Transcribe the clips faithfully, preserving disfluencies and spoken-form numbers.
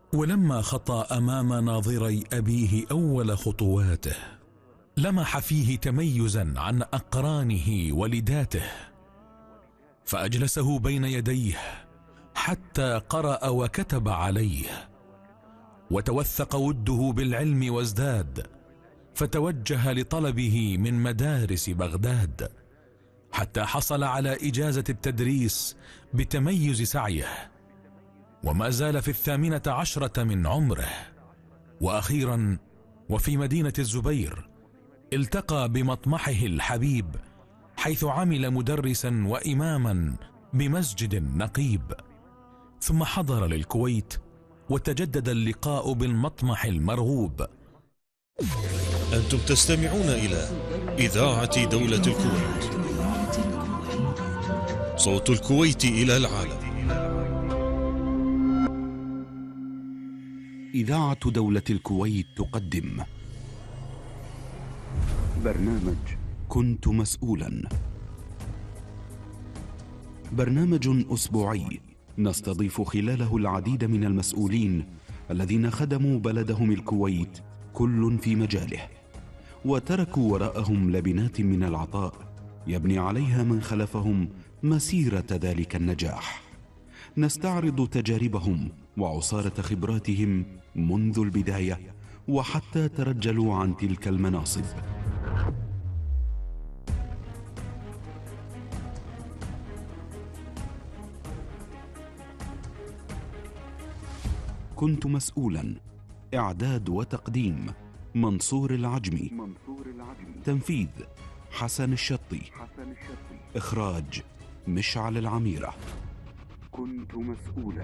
ولما خطى أمام ناظري أبيه أول خطواته لمح فيه تميزا عن أقرانه ولداته، فأجلسه بين يديه حتى قرأ وكتب عليه، وتوثق وده بالعلم وازداد، فتوجه لطلبه من مدارس بغداد، حتى حصل على إجازة التدريس بتميز سعيه، وما زال في الثامنة عشرة من عمره. وأخيرا وفي مدينة الزبير التقى بمطمحه الحبيب، حيث عمل مدرسا وإماما بمسجد نقيب، ثم حضر للكويت وتجدد اللقاء بالمطمح المرغوب. أنتم تستمعون إلى إذاعة دولة الكويت، صوت الكويت إلى العالم. إذاعة دولة الكويت تقدم برنامج كنت مسؤولا، برنامج أسبوعي نستضيف خلاله العديد من المسؤولين الذين خدموا بلدهم الكويت كل في مجاله، وتركوا وراءهم لبنات من العطاء يبني عليها من خلفهم مسيرة ذلك النجاح. نستعرض تجاربهم وعصارة خبراتهم منذ البداية وحتى ترجلوا عن تلك المناصب. كنت مسؤولا، إعداد وتقديم منصور العجمي، تنفيذ حسن الشطي، إخراج مشعل العميرة. كنت مسؤولا.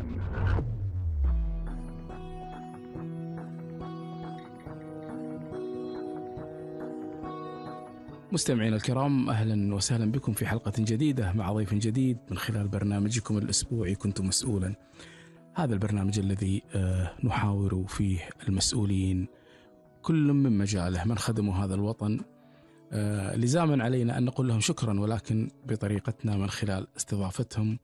مستمعينا الكرام، أهلا وسهلا بكم في حلقة جديدة مع ضيف جديد من خلال برنامجكم الأسبوعي كنت مسؤولا. هذا البرنامج الذي نحاور فيه المسؤولين كل من مجاله من خدموا هذا الوطن، لزاما علينا أن نقول لهم شكرا، ولكن بطريقتنا من خلال استضافتهم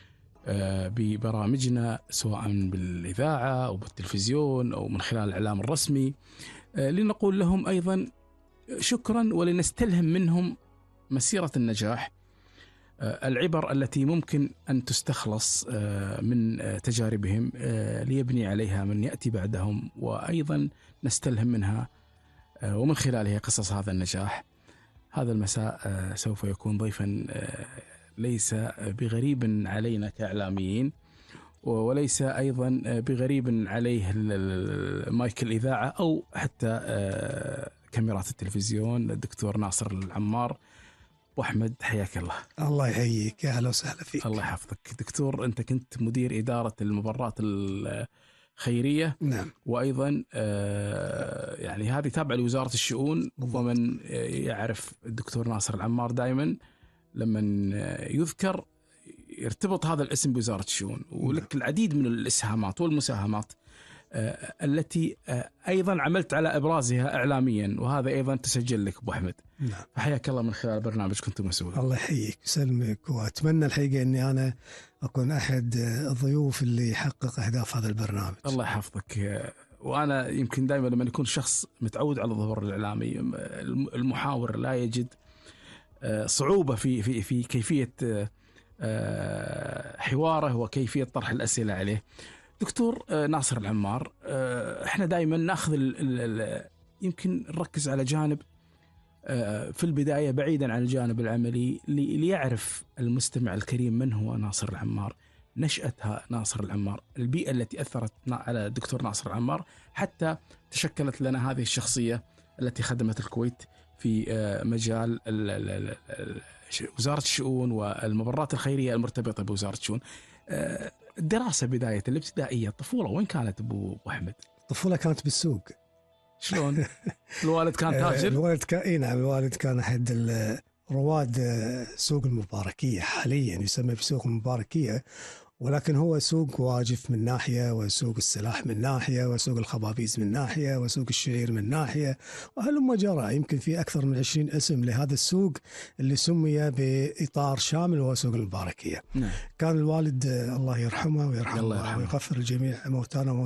ببرامجنا سواء بالإذاعة أو بالتلفزيون أو من خلال الإعلام الرسمي، لنقول لهم أيضا شكرا ولنستلهم منهم مسيرة النجاح، العبر التي ممكن أن تستخلص من تجاربهم ليبني عليها من يأتي بعدهم، وأيضا نستلهم منها ومن خلالها قصص هذا النجاح. هذا المساء سوف يكون ضيفا ليس بغريب علينا كإعلاميين، وليس أيضا بغريب عليه مايك الإذاعة أو حتى كاميرات التلفزيون، الدكتور ناصر العمار. وأحمد، حياك الله. الله يحييك، أهلا وسهلا فيك. الله يحفظك دكتور. أنت كنت مدير إدارة المبارات الخيرية. نعم. وأيضا يعني هذه تابعة لوزارة الشؤون، ومن يعرف الدكتور ناصر العمار دائما لما يذكر يرتبط هذا الاسم بوزارة الشؤون، ولك العديد من الإسهامات والمساهمات التي أيضا عملت على إبرازها إعلاميا، وهذا أيضا تسجل لك أبو أحمد. نعم. فحياك الله من خلال برنامج كنت مسؤول. الله يحييك ويسلمك، وأتمنى الحقيقة أني أنا أكون أحد الضيوف اللي يحقق أهداف هذا البرنامج. الله يحفظك. وأنا يمكن دائما لما يكون شخص متعود على الظهور الإعلامي، المحاور لا يجد صعوبة في في في كيفية حواره وكيفية طرح الأسئلة عليه. دكتور ناصر العمار، احنا دائما ناخذ ال ال يمكن نركز على جانب في البداية بعيدا عن الجانب العملي، ليعرف المستمع الكريم من هو ناصر العمار، نشأتها ناصر العمار، البيئة التي أثرت على الدكتور ناصر العمار حتى تشكلت لنا هذه الشخصية التي خدمت الكويت في مجال وزارة الشؤون والمبارات الخيرية المرتبطة بوزارة الشؤون. الدراسة بداية الابتدائية، الطفولة وين كانت أبو أحمد؟ الطفولة كانت بالسوق. شلون؟ الوالد كان تاجر؟ الوالد كان إيه نعم، الوالد كان أحد رواد سوق المباركية، حاليا يسمى بسوق المباركية، ولكن هو سوق واجف من ناحية، وسوق السلاح من ناحية، وسوق الخبابيز من ناحية، وسوق الشعير من ناحية، وهلما جرى. يمكن في أكثر من عشرين اسم لهذا السوق اللي سمي بإطار شامل وهو سوق المباركية. نعم. كان الوالد الله يرحمه ويرحمه ويغفر الجميع موتانا